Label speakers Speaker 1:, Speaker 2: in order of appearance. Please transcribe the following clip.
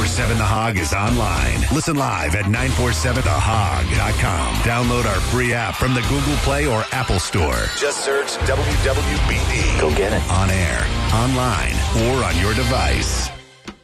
Speaker 1: 947 The Hog is online. Listen live at 947thehog.com. Download our free app from the Google Play or Apple Store. Just search WWBD. Go get it. On air, online, or on your device.